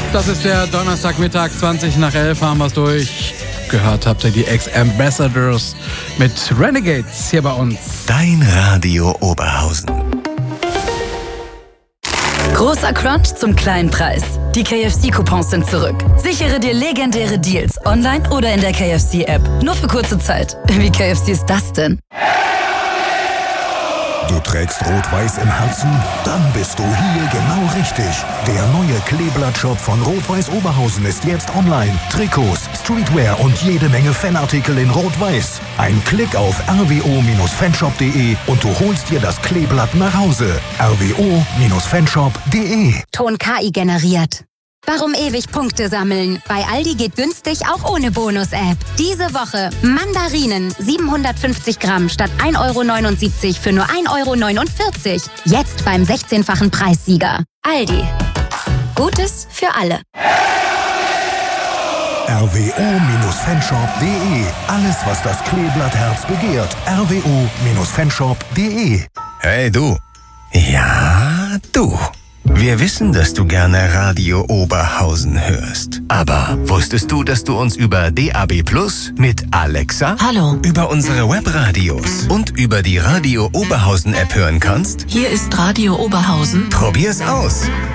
Das ist der Donnerstagmittag, 20 nach 11 haben wir es durch. Gehört habt ihr die Ex-Ambassadors mit Renegades hier bei uns. Dein Radio Oberhausen. Großer Crunch zum kleinen Preis. Die KFC-Coupons sind zurück. Sichere dir legendäre Deals online oder in der KFC-App. Nur für kurze Zeit. Wie KFC ist das denn? Du trägst Rot-Weiß im Herzen? Dann bist du hier genau richtig. Der neue Kleeblatt-Shop von Rot-Weiß Oberhausen ist jetzt online. Trikots, Streetwear und jede Menge Fanartikel in Rot-Weiß. Ein Klick auf rwo-fanshop.de und du holst dir das Kleeblatt nach Hause. rwo-fanshop.de. Ton KI generiert. Warum ewig Punkte sammeln? Bei Aldi geht günstig auch ohne Bonus-App. Diese Woche Mandarinen 750 Gramm statt 1,79 € für nur 1,49 €. Jetzt beim 16-fachen Preissieger. Aldi. Gutes für alle. rwo-fanshop.de. Alles, was das Kleeblattherz begehrt. rwo-fanshop.de. Hey du. Ja, du. Wir wissen, dass du gerne Radio Oberhausen hörst. Aber wusstest du, dass du uns über DAB+ mit Alexa, Hallo, über unsere Webradios und über die Radio Oberhausen App hören kannst? hier ist Radio Oberhausen. Probier's aus.